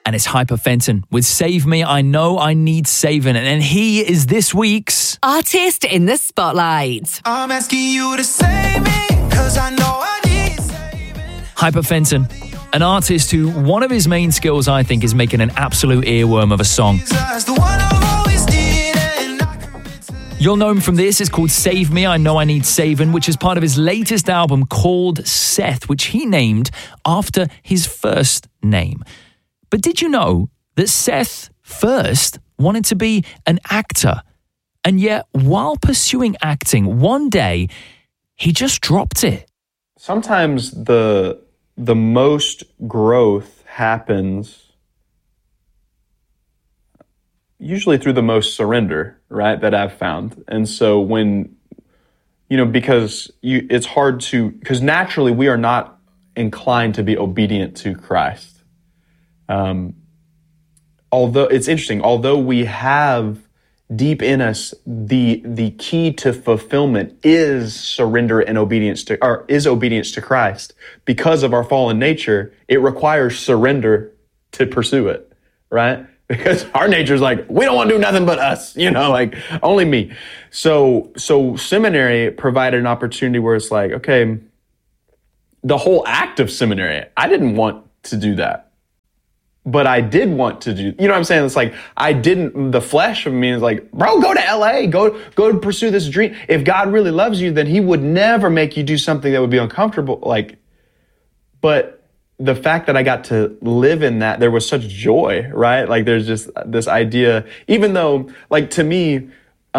and it's Hyperfenton with Save Me, I Know I Need Saving. And he is this week's Artist in the Spotlight. I'm asking you to save me, cause I know I need saving. Hyperfenton, an artist who one of his main skills, I think, is making an absolute earworm of a song. Jesus, the one I've always needed, and I commit to You'll know him from this. It's called Save Me, I Know I Need Saving, which is part of his latest album called Seth, which he named after his first name. But did you know that Seth first wanted to be an actor? And yet, while pursuing acting, one day, he just dropped it. Sometimes the most growth happens usually through the most surrender, right, that I've found. And so when, because it's hard to, because naturally we are not inclined to be obedient to Christ. Although it's interesting, although we have deep in us the key to fulfillment is surrender and obedience to Christ. Because of our fallen nature, it requires surrender to pursue it, right? Because our nature is like, we don't want to do nothing but us, like only me. So seminary provided an opportunity where it's like, okay, the whole act of seminary, I didn't want to do that. But I did want to do, you know what I'm saying? It's like, the flesh of me is like, bro, go to LA, go to pursue this dream. If God really loves you, then he would never make you do something that would be uncomfortable. But the fact that I got to live in that, there was such joy, right? Like there's just this idea, even though to me,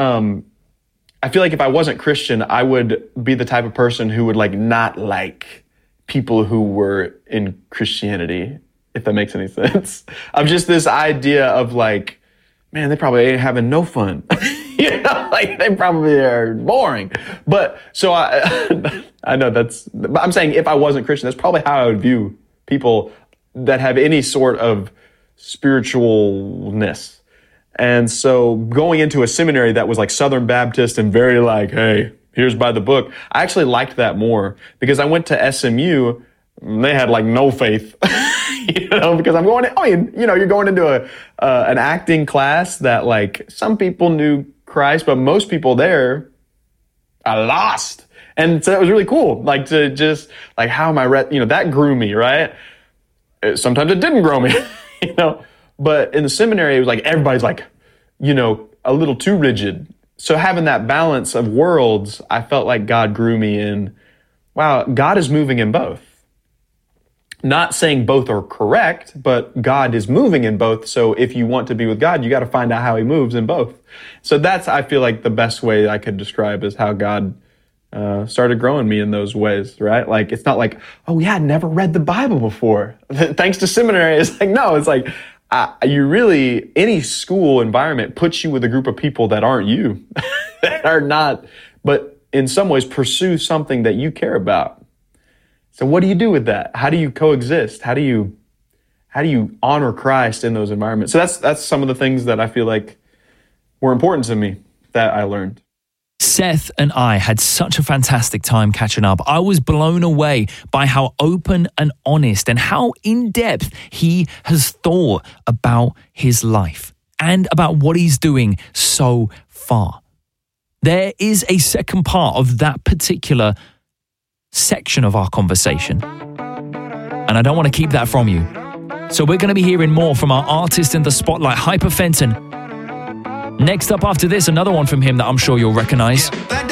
I feel like if I wasn't Christian, I would be the type of person who would not like people who were in Christianity, if that makes any sense. Of just this idea of man, they probably ain't having no fun. They probably are boring. But so I know but I'm saying if I wasn't Christian, that's probably how I would view people that have any sort of spiritualness. And so going into a seminary that was Southern Baptist and very hey, here's by the book, I actually liked that more because I went to SMU, and they had no faith. Because I'm going, you're going into an acting class that some people knew Christ, but most people there are lost. And so it was really cool, to just, how am I, that grew me, right? Sometimes it didn't grow me, but in the seminary, it was everybody's a little too rigid. So having that balance of worlds, I felt like God grew me in, wow, God is moving in both. Not saying both are correct, but God is moving in both. So if you want to be with God, you got to find out how he moves in both. So that's, I feel the best way I could describe is how God started growing me in those ways, right? It's not oh yeah, I'd never read the Bible before. Thanks to seminary. It's no, it's you really, any school environment puts you with a group of people that aren't you, that are not, but in some ways pursue something that you care about. So what do you do with that? How do you coexist? How do you honor Christ in those environments? So that's some of the things that I feel were important to me that I learned. Seth and I had such a fantastic time catching up. I was blown away by how open and honest and how in-depth he has thought about his life and about what he's doing so far. There is a second part of that particular section of our conversation, and I don't want to keep that from you. So we're going to be hearing more from our artist in the spotlight, Hyperfenton. Next up after this, another one from him that I'm sure you'll recognize.